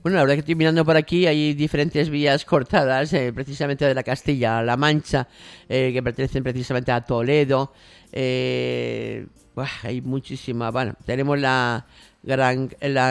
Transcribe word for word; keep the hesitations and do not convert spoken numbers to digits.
Bueno, la verdad que estoy mirando por aquí, hay diferentes vías cortadas, eh, precisamente de la Castilla-La Mancha, eh, que pertenecen precisamente a Toledo. Eh, buah, hay muchísima. Bueno, tenemos la gran, la